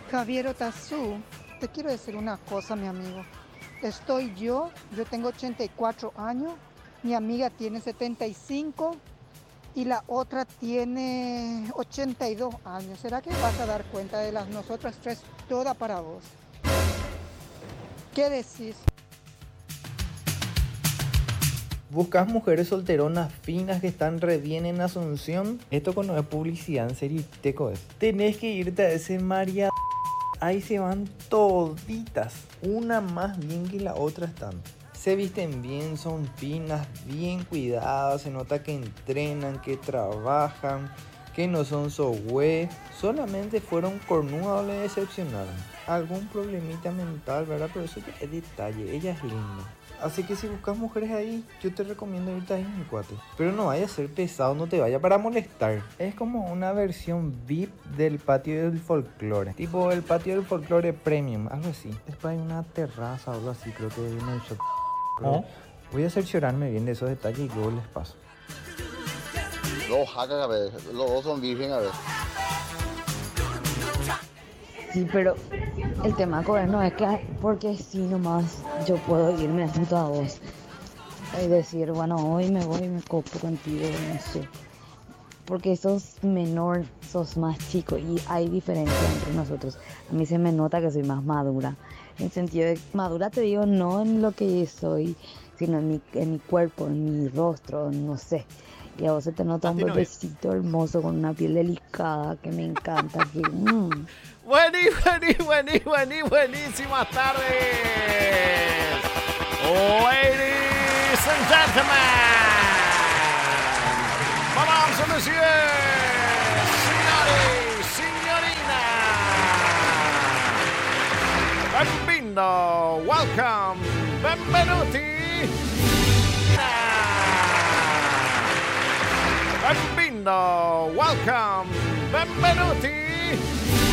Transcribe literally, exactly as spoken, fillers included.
Javier Otazú, te quiero decir una cosa, mi amigo. Estoy yo, yo tengo ochenta y cuatro años, mi amiga tiene setenta y cinco y la otra tiene ochenta y dos años. ¿Será que vas a dar cuenta de las nosotras tres, toda para vos? ¿Qué decís? ¿Buscas mujeres solteronas finas que están re bien en Asunción? Esto con no es publicidad, en serio, teco es. Tenés que irte a ese María. Ahí se van toditas, una más bien que la otra están. Se visten bien, son finas, bien cuidadas, se nota que entrenan, que trabajan, que no son so güey. Solamente fueron cornudas o le decepcionaron. Algún problemita mental, ¿verdad? Pero eso ya es detalle, ella es linda. Así que si buscas mujeres ahí, yo te recomiendo irte ahí, mi cuate. Pero no vaya a ser pesado, no te vaya para molestar. Es como una versión V I P del patio del folclore. Tipo el patio del folclore premium, algo así. Después hay una terraza o algo así, creo que en el shop. Pero voy a cerciorarme bien de esos detalles y luego les paso. Los hackers, a ver, los dos son virgen, a ver. Sí, pero el tema con él no es que porque sí nomás yo puedo irme junto a vos y decir, bueno, hoy me voy y me copo contigo, no sé. Porque sos menor, sos más chico y hay diferencia entre nosotros. A mí se me nota que soy más madura. En sentido de madura te digo no en lo que soy, sino en mi, en mi cuerpo, en mi rostro, no sé. Y a vos se te nota un bebecito hermoso con una piel delicada que me encanta. Que, mm. Buení, buení, buení, buení, buenísimas tardes. Ladies and gentlemen. Vamos, monsieur. Signori, signorina. Benvenuto, welcome, benvenuti. Benvenuto, welcome, benvenuti.